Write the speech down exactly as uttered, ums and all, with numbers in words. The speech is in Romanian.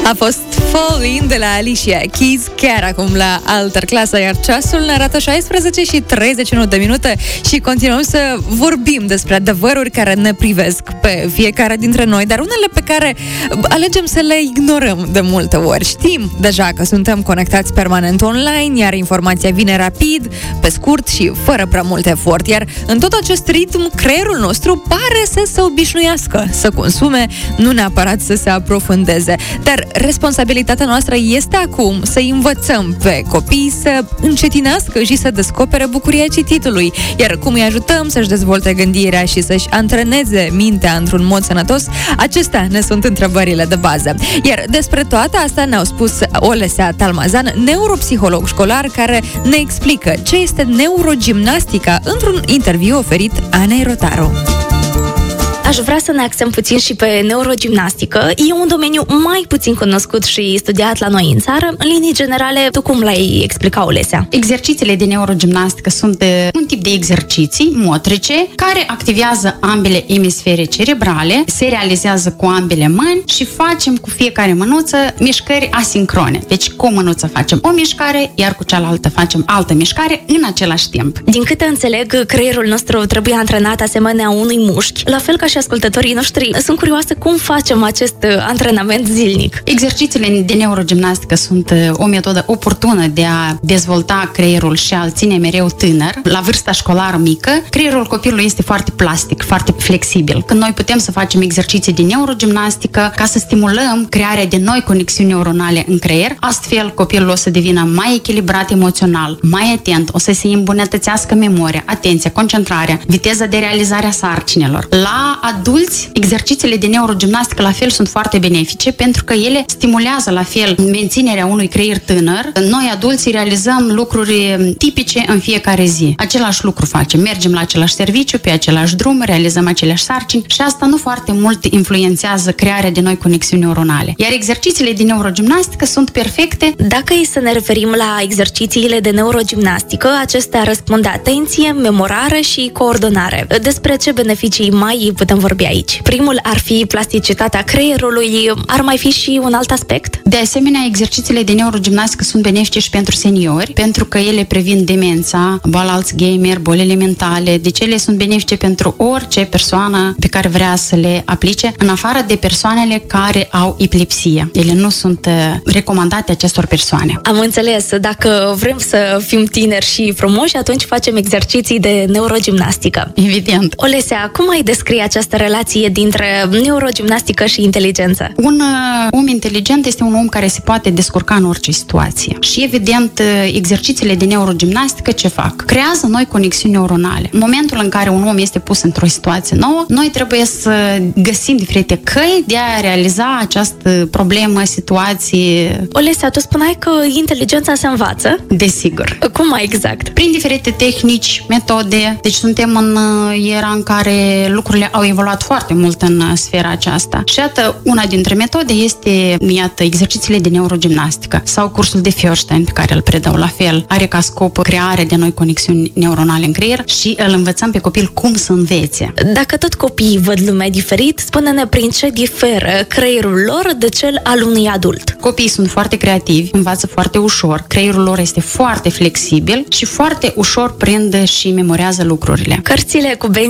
A fost Fall In de la Alicia Keys, chiar acum la Alter Clasa, iar ceasul ne arată șaisprezece și treizeci și unu de minute și continuăm să vorbim despre adevăruri care ne privesc pe fiecare dintre noi, dar unele pe care alegem să le ignorăm de multe ori. Știm deja că suntem conectați permanent online, iar informația vine rapid, pe scurt și fără prea mult efort, iar în tot acest ritm, creierul nostru pare să se obișnuiască să consume, nu neapărat să se aprofundeze. Dar responsabilitatea noastră este acum să învățăm pe copii să încetinească și să descopere bucuria cititului, iar cum îi ajutăm să-și dezvolte gândirea și să-și antreneze mintea într-un mod sănătos, acestea ne sunt întrebările de bază. Iar despre toate astea ne-au spus Olesea Talmazan, neuropsiholog școlar, care ne explică ce este neurogimnastica într-un interviu oferit Anei Rotaru. Aș vrea să ne axăm puțin și pe neurogimnastică. E un domeniu mai puțin cunoscut și studiat la noi în țară. În linii generale, tu cum l-ai explicat, Olesea? Exercițiile de neurogimnastică sunt un tip de exerciții motrice care activează ambele emisfere cerebrale, se realizează cu ambele mâini și facem cu fiecare mânuță mișcări asincrone. Deci cu o mânuță facem o mișcare, iar cu cealaltă facem altă mișcare în același timp. Din câte înțeleg, creierul nostru trebuie antrenat asemenea unui mușchi, la fel ca și ascultătorii noștri. Sunt curioasă cum facem acest antrenament zilnic. Exercițiile de neurogimnastică sunt o metodă oportună de a dezvolta creierul și a-l ține mereu tânăr. La vârsta școlară mică, creierul copilului este foarte plastic, foarte flexibil. Când noi putem să facem exerciții de neurogimnastică ca să stimulăm crearea de noi conexiuni neuronale în creier, astfel copilul o să devină mai echilibrat emoțional, mai atent, o să se îmbunătățească memoria, atenția, concentrarea, viteza de realizare a sarcinilor. La adulți, exercițiile de neurogimnastică la fel sunt foarte benefice pentru că ele stimulează la fel menținerea unui creier tânăr. Noi adulții realizăm lucruri tipice în fiecare zi. Același lucru facem, mergem la același serviciu, pe același drum, realizăm aceleași sarcini și asta nu foarte mult influențează crearea de noi conexiuni neuronale. Iar exercițiile de neurogimnastică sunt perfecte. Dacă e să ne referim la exercițiile de neurogimnastică, acestea răspund de atenție, memorare și coordonare. Despre ce beneficii mai putem vorbi aici? Primul ar fi plasticitatea creierului, ar mai fi și un alt aspect? De asemenea, exercițiile de neurogimnastică sunt benefice și pentru seniori, pentru că ele previn demența, boala Alzheimer, bolile mentale, deci ele sunt benefice pentru orice persoană pe care vrea să le aplice, în afară de persoanele care au epilepsie. Ele nu sunt recomandate acestor persoane. Am înțeles, dacă vrem să fim tineri și frumoși, atunci facem exerciții de neurogimnastică. Evident. Olesea, cum ai descrie această relație dintre neurogimnastică și inteligență? Un uh, om inteligent este un om care se poate descurca în orice situație. Și evident, exercițiile de neurogimnastică ce fac? Creează noi conexiuni neuronale. În momentul în care un om este pus într-o situație nouă, noi trebuie să găsim diferite căi de a realiza această problemă, situație. Olesea, tu spuneai că inteligența se învață? Desigur. Cum mai exact? Prin diferite tehnici, metode. Deci suntem în era în care lucrurile au evoluat foarte mult în sfera aceasta. Și iată, una dintre metode este, iată, exercițiile de neurogimnastică sau cursul de Feuerstein pe care îl predau la fel. Are ca scop crearea de noi conexiuni neuronale în creier și îl învățăm pe copil cum să învețe. Dacă tot copiii văd lumea diferit, spune-ne prin ce diferă creierul lor de cel al unui adult. Copiii sunt foarte creativi, învață foarte ușor, creierul lor este foarte flexibil și foarte ușor prind și memorează lucrurile. Cărțile cu